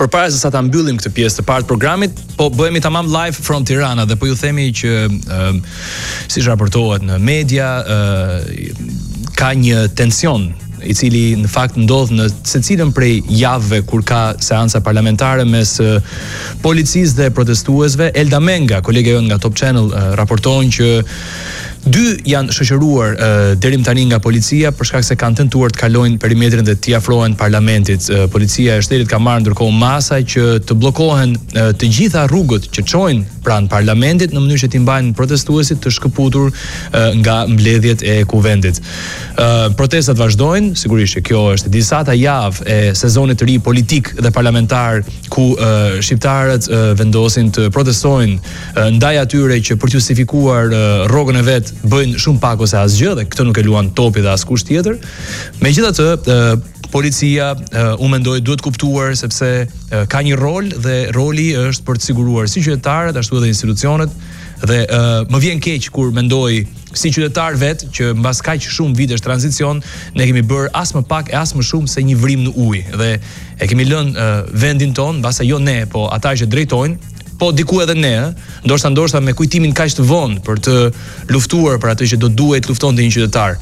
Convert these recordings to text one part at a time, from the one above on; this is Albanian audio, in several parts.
Përpara se sa ta mbyllim këtë pjesë të parë të programit, po bëhemi tamam live from Tirana dhe po ju themi që siç raportohet në media, ka një tension I cili në fakt ndodh në secilën prej javëve kur ka seanca parlamentare mes policisë dhe protestuesve. Elda Menga, kolege jonë nga Top Channel, raporton që 2 janë shoqëruar deri më tani nga policia për shkak se kanë tentuar të kalojnë perimetrin dhe t'i afrohen parlamentit. Policia e shtetit ka marrë ndërkohë masa që të bllokohen të gjitha rrugët që çojnë pranë parlamentit në mënyrë që t'i mbajnë protestuesit të shkëputur nga mbledhjet e kuvendit. Protestat vazhdojnë, sigurisht që kjo është disata javë e sezonit të ri politik dhe parlamentar ku shqiptarët vendosin të protestojnë ndaj atyre që për të justifikuar rrogën e vet bëjnë shumë pak ose asgjë dhe këtë nuk e luan topi dhe askush tjetër. Megjithatë, policia u mendoj duhet kuptuar sepse ka një rol dhe roli është për të siguruar si qytetarët ashtu edhe institucionet dhe më vjen keq kur mendoj si qytetar vet që mbas kaq shumë vitesh tranzicion ne kemi bërë as më pak e as më shumë se një vrim në ujë dhe e kemi lënë vendin ton, mbase jo ne, po ata që drejtojnë, po diku edhe ne, ndoshta me kujtimin kaq të vonë për të luftuar për atë që do duhet luftonte një qytetar.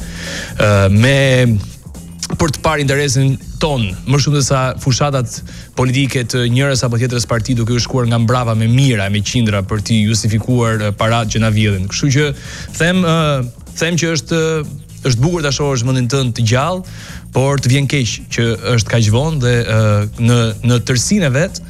Për të parë interesin ton, më shumë se sa fushatat politike të njërës apo tjetrës parti duke u shkuar nga mbrapa me mira, me qindra për t'i justifikuar paratë që na vjedhin. Kështu që them që është bukur ta shohësh mendin tënd të gjallë, por të vjen keq që është kaq vonë dhe në tërsinë e vet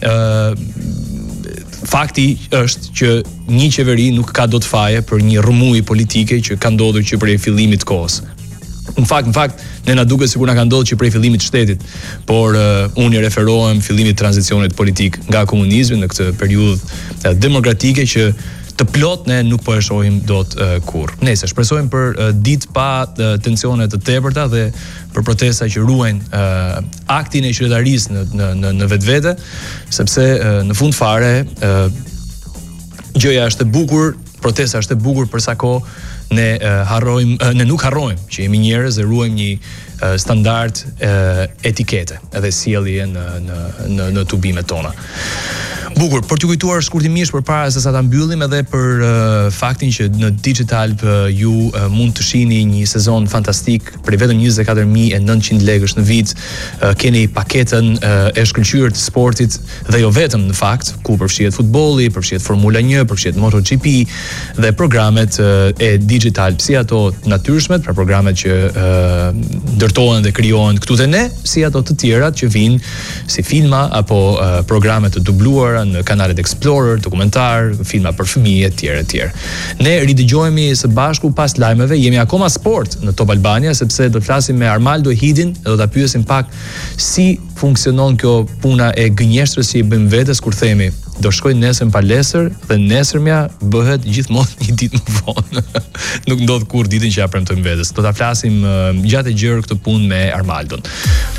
fakti është që një qeveri nuk ka dot faje për një rrëmuj politike që ka ndodhur që prej fillimit të kohës. Në fakt, ne na duket sikur na ka ndodhur që prej fillimit të shtetit, por unë referohem fillimit të tranzicionit politik nga komunizmi në këtë periudhë demokratike që të plot ne nuk po e shohim dot kurrë. Nëse shpresojmë për ditë pa tensione të tepërta dhe për protesta që ruajnë aktin e qytetarisë në vetvete, sepse në fund fare gjëja është e bukur, protesta është e bukur për sa kohë ne nuk harrojmë që jemi njerëz dhe ruajmë një standard etikete edhe sjellje në tubimet tona. Bukur, për t'ju kujtuar shkurtimisht përpara se sa ta mbyllim edhe për faktin që në Digital ju mund të shihni një sezon fantastik për vetëm 24.900 lekësh në vit, keni paketën e shkëlqyer të sportit dhe jo vetëm në fakt, ku përfshihet futbolli, përfshihet Formula 1, përfshihet MotoGP dhe programet e Digital, si ato të natyrshmet, pra programet që ndërtohen dhe krijohen këtu te ne, si ato të tjerat që vijnë si filma apo programe të dubluara në kanalet Explorer, dokumentar, filma për fëmijë etj. Ne ridëgjohemi së bashku pas lajmeve, jemi akoma sport në Top Albania sepse do të flasim me Armaldo Hidin dhe do ta pyesim pak si funksionon kjo puna e gënjeshtrës që I bëjmë vetes kur themi do shkoj nesër në palestër dhe nesërmja bëhet gjithmonë një ditë më vonë. Nuk ndodh kur ditën që ja premtojmë vetes. Do ta flasim gjatë e gjerë këtë punë me Armaldon.